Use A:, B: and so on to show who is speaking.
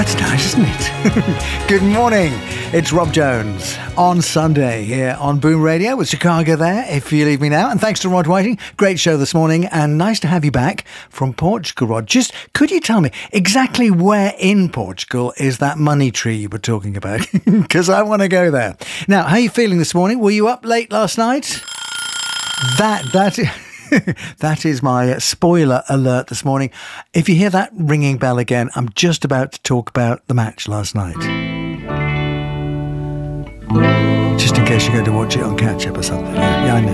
A: It's nice, isn't it? Good morning. It's Rob Jones on Sunday here on Boom Radio with Chicago there, If You Leave Me Now. And thanks to Rod Whiting. Great show this morning and nice to have you back from Portugal, Rod. Just, could you tell me exactly where in Portugal is that money tree you were talking about? Because I want to go there. Now, how are you feeling this morning? Were you up late last night? That is my spoiler alert this morning. If you hear that ringing bell again, I'm just about to talk about the match last night. Just in case you're going to watch it on catch-up or something. Yeah, I know.